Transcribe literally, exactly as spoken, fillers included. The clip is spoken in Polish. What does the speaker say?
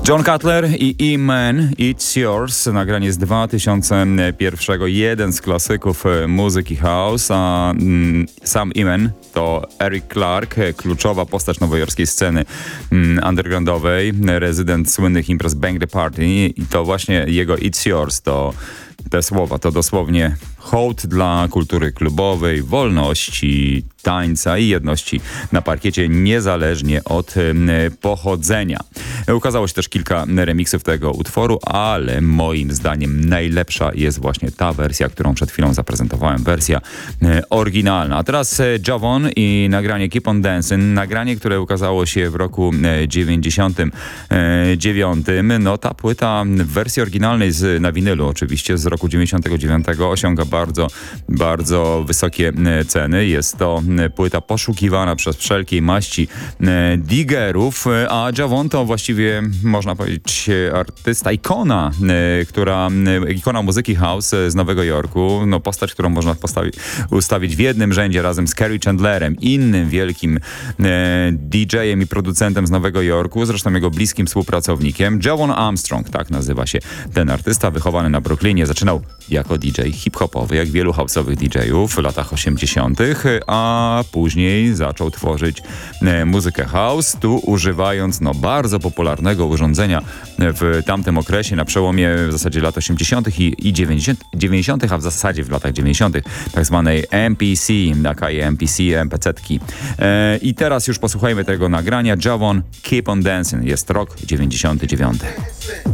John Cutler i E-Man, It's Yours, nagranie z dwa tysiące pierwszego, jeden z klasyków muzyki house, a mm, sam E-Man to Eric Clark, kluczowa postać nowojorskiej sceny mm, undergroundowej, rezydent słynnych imprez Bang the Party, i to właśnie jego It's Yours to te słowa, to dosłownie hołd dla kultury klubowej, wolności, tańca i jedności na parkiecie, niezależnie od y, pochodzenia. Ukazało się też kilka remiksów tego utworu, ale moim zdaniem najlepsza jest właśnie ta wersja, którą przed chwilą zaprezentowałem, wersja y, oryginalna. A teraz y, Javon i nagranie Keep on Dancing, nagranie, które ukazało się w roku y, dziewięćdziesiątym dziewiątym. No ta płyta w wersji oryginalnej z, na winylu oczywiście z roku dziewięćdziesiątego dziewiątego osiąga bardzo, bardzo wysokie ceny. Jest to płyta poszukiwana przez wszelkiej maści digerów, a Javon to właściwie można powiedzieć artysta, ikona, która, ikona muzyki house z Nowego Jorku. No postać, którą można postawić, ustawić w jednym rzędzie razem z Kerry Chandlerem, innym wielkim D J-em i producentem z Nowego Jorku, zresztą jego bliskim współpracownikiem. Javon Armstrong, tak nazywa się ten artysta, wychowany na Brooklynie, zaczynał jako D J hip-hopowy, jak wielu house'owych D J-ów w latach osiemdziesiątych, a później zaczął tworzyć e, muzykę house, tu używając no, bardzo popularnego urządzenia w tamtym okresie, na przełomie w zasadzie lat osiemdziesiątych i, i dziewięćdziesiątych, a w zasadzie w latach dziewięćdziesiątych, tak zwanej M P C, aka M P C, M P C-tki. E, I teraz już posłuchajmy tego nagrania. Javon, Keep on Dancing. Jest rok dziewięćdziesiąty dziewiąty.